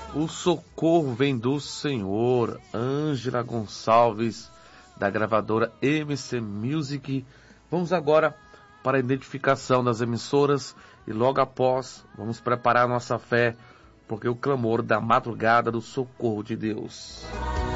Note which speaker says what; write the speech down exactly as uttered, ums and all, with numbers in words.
Speaker 1: O socorro vem do Senhor. Ângela Gonçalves, da gravadora M C Music. Vamos agora para a identificação das emissoras e logo após vamos preparar nossa fé, porque o clamor da madrugada do socorro de Deus.